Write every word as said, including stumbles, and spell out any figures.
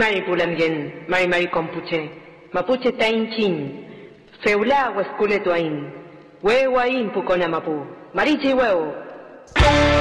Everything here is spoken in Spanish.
Mari pulamgen, mari mari compuche, mapuche tainchin, feula huesculetuain, huehuain pucona mapu, marichi huevo.